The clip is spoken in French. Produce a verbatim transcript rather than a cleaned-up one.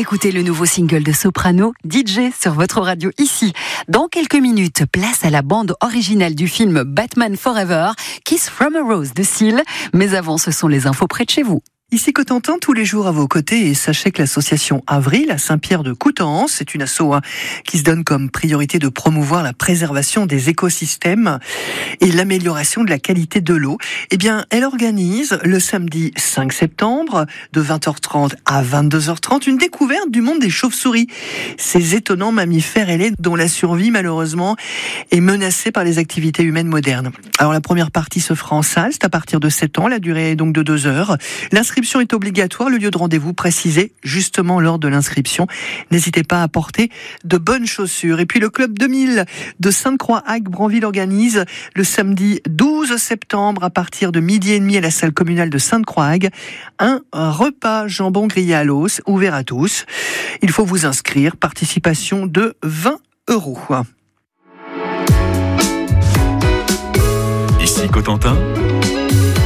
d'écouter le nouveau single de Soprano, D J, sur votre radio ici. Dans quelques minutes, place à la bande originale du film Batman Forever, Kiss from a Rose de Seal. Mais avant, ce sont les infos près de chez vous. Ici Cotentin, tous les jours à vos côtés, et sachez que l'association Avril à Saint-Pierre de Coutances, c'est une asso hein, qui se donne comme priorité de promouvoir la préservation des écosystèmes et l'amélioration de la qualité de l'eau. Eh bien, elle organise le samedi cinq septembre de vingt heures trente à vingt-deux heures trente une découverte du monde des chauves-souris. Ces étonnants mammifères ailés dont la survie malheureusement est menacée par les activités humaines modernes. Alors la première partie se fera en salle, c'est à partir de sept ans, la durée est donc de deux heures. L'inscription est obligatoire, le lieu de rendez-vous précisé justement lors de l'inscription. N'hésitez pas à porter de bonnes chaussures. Et puis le Club deux mille de Sainte-Croix-Hague-Branville organise le samedi douze septembre à partir de midi et demi à la salle communale de Sainte-Croix-Hague un repas jambon grillé à l'os ouvert à tous. Il faut vous inscrire, participation de vingt euros. Ici Cotentin,